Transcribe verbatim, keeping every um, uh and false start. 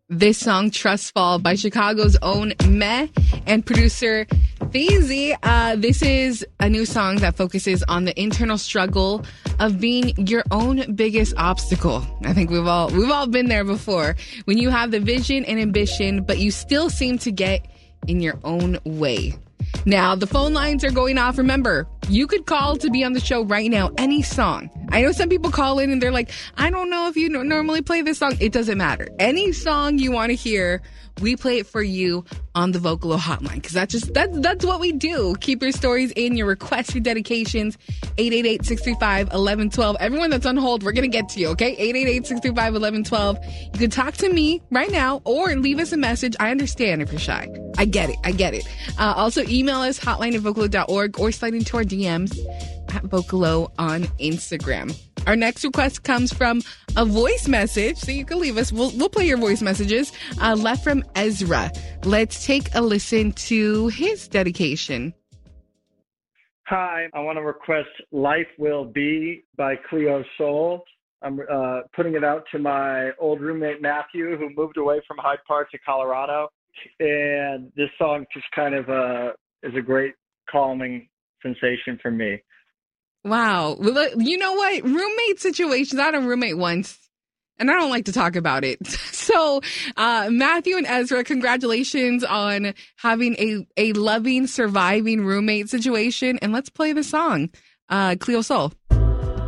this song, Trust Fall, by Chicago's own Meh and producer Feezy. Uh, this is a new song that focuses on the internal struggle of being your own biggest obstacle. I think we've all we've all been there before. When you have the vision and ambition, but you still seem to get in your own way. Now, the phone lines are going off. Remember, you could call to be on the show right now, any song. I know some people call in and they're like, I don't know if you normally play this song. It doesn't matter. Any song you want to hear, we play it for you on the Vocalo hotline, because that's just that's that's what we do. Keep your stories in, your requests, your dedications. eight eight eight, six three five, one one one two. Everyone that's on hold, we're gonna get to you, okay? eight eight eight, six three five, one one one two. You can talk to me right now or leave us a message. I understand if you're shy. I get it. I get it. Uh, also, email us hotline at vocalo dot org or slide into our D Ms at Vocalo on Instagram. Our next request comes from a voice message, so you can leave us. We'll, we'll play your voice messages. Uh, left from Ezra. Let's take a listen to his dedication. Hi, I want to request Life Will Be by Cleo Sol. I'm uh, putting it out to my old roommate, Matthew, who moved away from Hyde Park to Colorado. And this song just kind of uh, is a great calming sensation for me. Wow. Well, you know what? Roommate situations. I had a roommate once, and I don't like to talk about it. So, uh, Matthew and Ezra, congratulations on having a, a loving, surviving roommate situation. And let's play the song, uh, Cleo Sol.